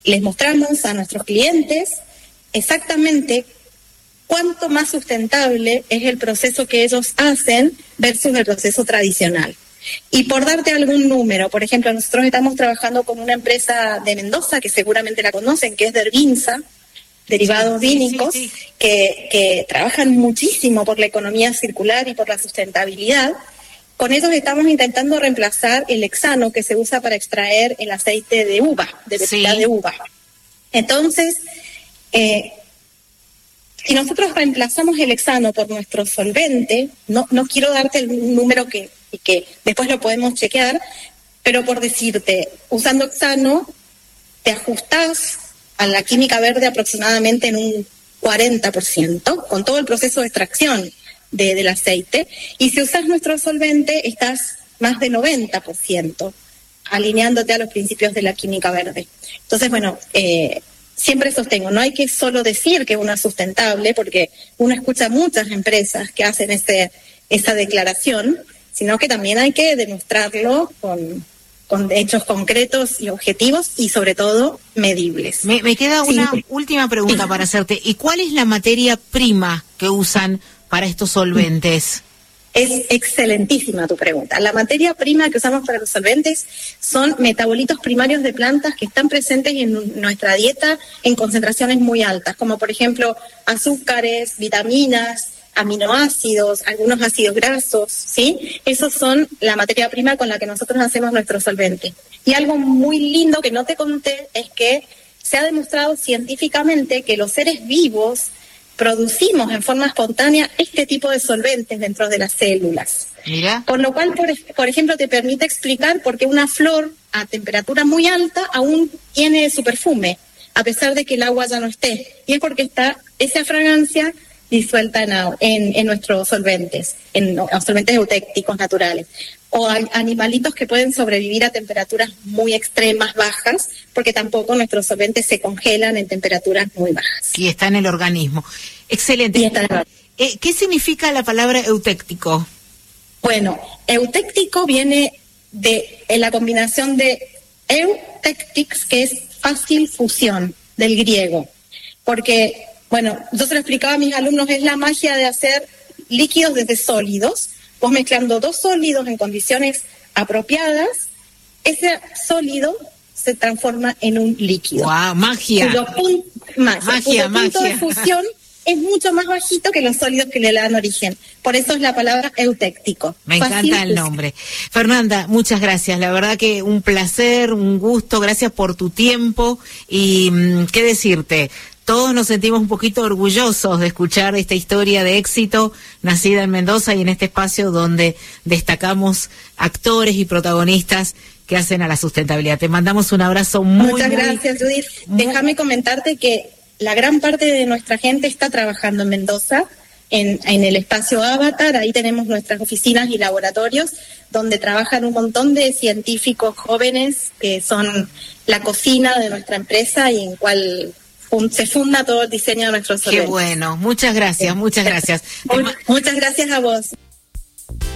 les mostramos a nuestros clientes exactamente cuánto más sustentable es el proceso que ellos hacen versus el proceso tradicional. Y por darte algún número, por ejemplo, nosotros estamos trabajando con una empresa de Mendoza, que seguramente la conocen, que es Dervinza, derivados vínicos, que trabajan muchísimo por la economía circular y por la sustentabilidad. Con ellos estamos intentando reemplazar el hexano que se usa para extraer el aceite de uva, de pepita de uva. Entonces, si nosotros reemplazamos el hexano por nuestro solvente, no quiero darte el número que después lo podemos chequear, pero por decirte, usando hexano, te ajustás a la química verde aproximadamente en un 40%, con todo el proceso de extracción del aceite, y si usas nuestro solvente, estás más de 90%, alineándote a los principios de la química verde. Entonces, bueno, siempre sostengo, no hay que solo decir que uno es sustentable, porque uno escucha muchas empresas que hacen esa declaración, sino que también hay que demostrarlo con hechos concretos y objetivos y sobre todo medibles. Me queda una última pregunta para hacerte. ¿Y cuál es la materia prima que usan para estos solventes? Es excelentísima tu pregunta. La materia prima que usamos para los solventes son metabolitos primarios de plantas que están presentes en nuestra dieta en concentraciones muy altas, como por ejemplo azúcares, vitaminas, aminoácidos, algunos ácidos grasos, ¿sí? Esos son la materia prima con la que nosotros hacemos nuestro solvente. Y algo muy lindo que no te conté es que se ha demostrado científicamente que los seres vivos producimos en forma espontánea este tipo de solventes dentro de las células. Mira. Con lo cual, por ejemplo, te permite explicar por qué una flor a temperatura muy alta aún tiene su perfume, a pesar de que el agua ya no esté. Y es porque está esa fragancia disuelta en nuestros solventes, en los solventes eutécticos naturales. O animalitos que pueden sobrevivir a temperaturas muy extremas, bajas, porque tampoco nuestros solventes se congelan en temperaturas muy bajas. Y está en el organismo. Excelente. ¿Qué significa la palabra eutéctico? Bueno, eutéctico viene de la combinación de eutectics, que es fácil fusión, del griego. Porque, bueno, yo se lo explicaba a mis alumnos, es la magia de hacer líquidos desde sólidos. Vos mezclando dos sólidos en condiciones apropiadas, ese sólido se transforma en un líquido. ¡Wow! ¡Magia! Cuyo punto de fusión es mucho más bajito que los sólidos que le dan origen. Por eso es la palabra eutéctico. Me encanta el nombre. Fernanda, muchas gracias. La verdad que un placer, un gusto. Gracias por tu tiempo. Y qué decirte, todos nos sentimos un poquito orgullosos de escuchar esta historia de éxito nacida en Mendoza y en este espacio donde destacamos actores y protagonistas que hacen a la sustentabilidad. Te mandamos un abrazo Muchas gracias, Judith. Déjame comentarte que la gran parte de nuestra gente está trabajando en Mendoza, en el espacio Avatar. Ahí tenemos nuestras oficinas y laboratorios donde trabajan un montón de científicos jóvenes que son la cocina de nuestra empresa y en cual se funda todo el diseño de nuestros solventes. Qué bueno, muchas gracias, muchas gracias. Muchas gracias a vos.